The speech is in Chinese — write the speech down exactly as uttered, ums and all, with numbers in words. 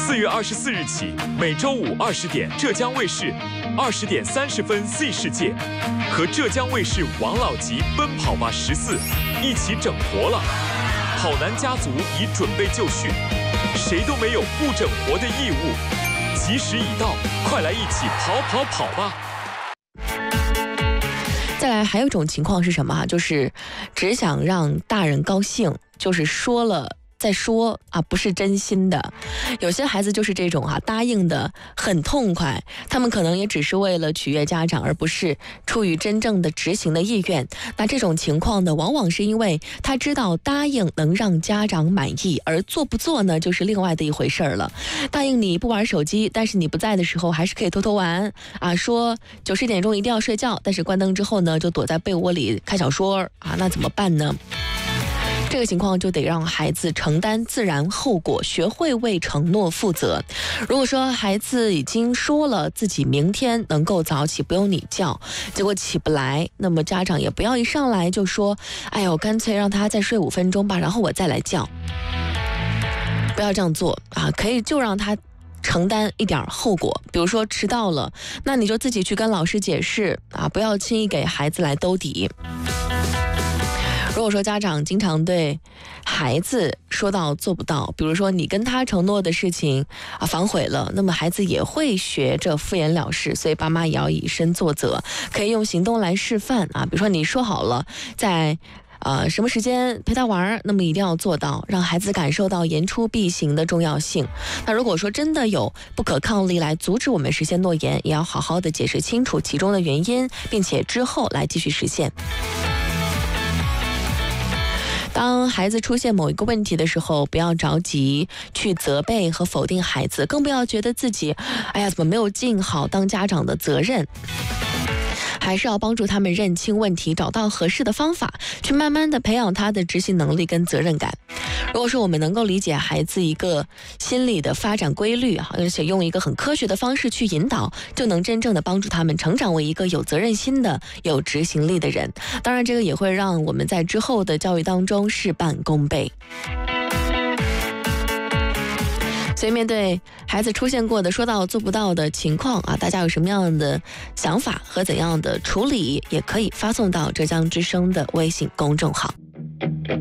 四月二十四日起，每周五二十点，浙江卫视二十点三十分 Z 世界和浙江卫视王老吉奔跑吧十四一起整活了。跑男家族已准备就绪，谁都没有不整活的义务。吉时已到，快来一起跑跑跑吧！ 再来，还有一种情况是什么啊？就是只想让大人高兴，就是说了再说啊，不是真心的。有些孩子就是这种啊，答应的很痛快，他们可能也只是为了取悦家长，而不是出于真正的执行的意愿。那这种情况呢，往往是因为他知道答应能让家长满意，而做不做呢，就是另外的一回事儿了。答应你不玩手机，但是你不在的时候还是可以偷偷玩啊。说九十点钟一定要睡觉，但是关灯之后呢，就躲在被窝里看小说啊，那怎么办呢？这个情况就得让孩子承担自然后果，学会为承诺负责。如果说孩子已经说了自己明天能够早起，不用你叫，结果起不来，那么家长也不要一上来就说，哎呦，干脆让他再睡五分钟吧，然后我再来叫。不要这样做啊，可以就让他承担一点后果，比如说迟到了，那你就自己去跟老师解释啊，不要轻易给孩子来兜底。如果说家长经常对孩子说到做不到，比如说你跟他承诺的事情啊反悔了，那么孩子也会学着敷衍了事，所以爸妈也要以身作则，可以用行动来示范啊。比如说你说好了在呃什么时间陪他玩，那么一定要做到，让孩子感受到言出必行的重要性。那如果说真的有不可抗力来阻止我们实现诺言，也要好好的解释清楚其中的原因，并且之后来继续实现。当孩子出现某一个问题的时候，不要着急去责备和否定孩子，更不要觉得自己哎呀怎么没有尽好当家长的责任，还是要帮助他们认清问题，找到合适的方法，去慢慢的培养他的执行能力跟责任感。如果说我们能够理解孩子一个心理的发展规律，而且用一个很科学的方式去引导，就能真正的帮助他们成长为一个有责任心的、有执行力的人。当然，这个也会让我们在之后的教育当中事半功倍。所以面对孩子出现过的说到做不到的情况啊，大家有什么样的想法和怎样的处理，也可以发送到浙江之声的微信公众号。